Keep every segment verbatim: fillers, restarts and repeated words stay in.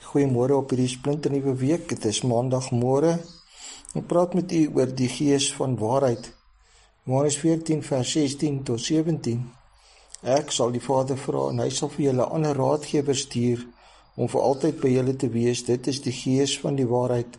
Goeiemôre op hierdie splinternuwe week. Dit is maandagmôre. Ek praat met u oor die gees van waarheid. Johannes veertien vers sestien tot sewentien. Ek sal die Vader vra en hy sal vir julle ander raadgewers stuur om vir altyd by julle te wees. Dit is die gees van die waarheid.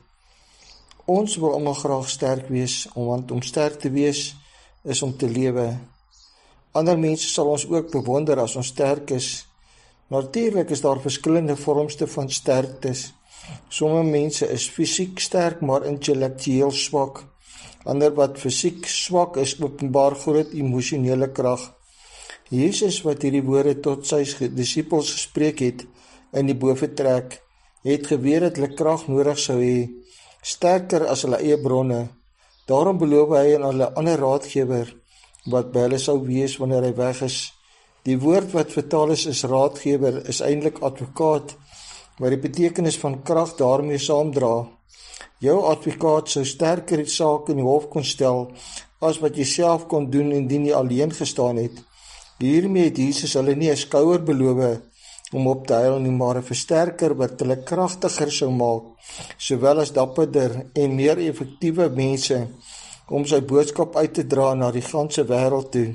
Ons wil almal graag sterk wees, want om sterk te wees is om te lewe. Ander mense sal ons ook bewonder as ons sterk is. Natuurlik is daar verskillende vormste van sterktes. Sommige mense is fisiek sterk, maar intellektueel swak. Ander wat fisiek swak is, openbaar groot emosionele krag. Jesus, wat hierdie woorde tot sy disippels gespreek het in die boefretrek, het geweet dat hulle krag nodig sou hê, sterker as hulle eie bronne. Daarom beloof hy aan hulle ander raadgewer, wat by hulle sou wees wanneer hy weg is. Die woord wat vertaal is is raadgewer, is eintlik advokaat, waar die betekenis van krag daarmee saamdra. Jou advokaat sou sterker die saak in die hof kon stel, as wat jy self kon doen indien jy alleen gestaan het. Hiermee het Jesus hulle nie 'n skouer beloof om op te huil nie, maar 'n versterker wat hulle kragtiger sou maak, sowel as dapperder en meer effektiewe mense, om sy boodskap uit te dra na die ganse wêreld toe.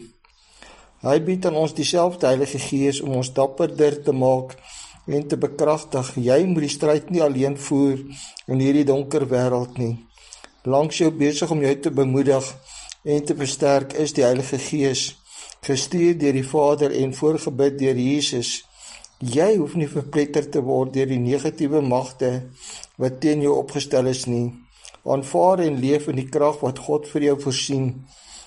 Hy bied aan ons dieselfde Heilige Gees om ons dapperder te maak en te bekragtig. Jy moet die stryd nie alleen voer in hierdie donker wêreld nie. Langs jou besig om jou te bemoedig en te versterk is die Heilige Gees, gestuur deur die Vader en voorgebid deur Jesus. Jy hoef nie verpletter te word deur die negatiewe magte wat teen jou opgestel is nie. Aanvaar en leef in die krag wat God vir jou voorsien.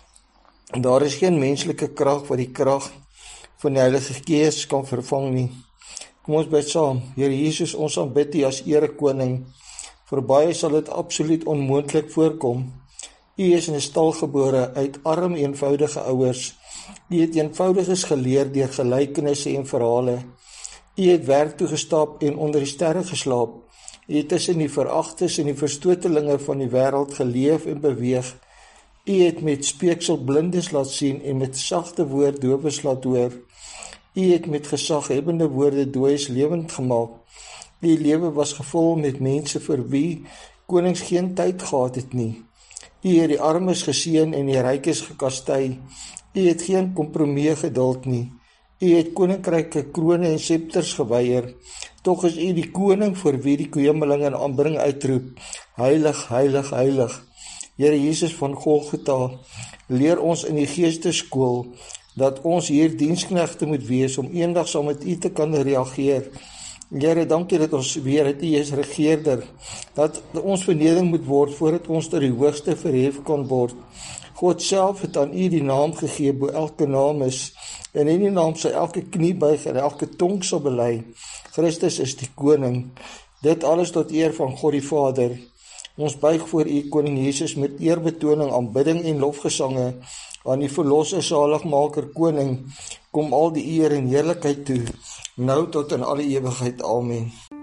Daar is geen menslike krag wat die krag van die Heilige Gees kan vervang nie. Kom ons bid saam. Here Jesus, ons aanbid U as erekoning. Vir baie sal dit absoluut onmoontlik voorkom. U is in 'n stal gebore uit arm eenvoudige ouers. U het eenvoudiges geleer deur gelykenisse en verhale. U het werk toegestap en onder die sterre geslaap. U het tussen die veragtes en die verstotelinge van die wêreld geleef en beweeg. U het met speeksel blindes laat sien en met sagte woord dowes laat hoor. U het met gesaghebende woorde dooies lewend gemaak. U lewe was gevul met mense vir wie konings geen tyd gehad het nie. U het die armes geseën en die rykes gekastei. U het geen kompromie geduld nie. U het koninkryke krone en scepters geweier. Tog is U die koning vir wie die hemelinge in aanbidding uitroep. Heilig, heilig, heilig. Here Jesus van Golgotha, leer ons in die geesteskool dat ons hier diensknegte moet wees om eendag saam met U te kan reageer. Here, dankie dat ons weer dat U is regeerder, dat ons vernedering moet word voordat ons tot die hoogste verhef kan word. God self het aan U die naam gegee bo elke naam is, en in die naam sal elke knie buig en elke tong sal bely. Christus is die koning. Dit alles tot eer van God die Vader. Ons buig voor U, Koning Jesus, met eerbetoning, aanbidding en lofgesange aan die verlosser saligmaker koning. Kom al die eer en heerlikheid toe, nou tot in alle ewigheid. Amen.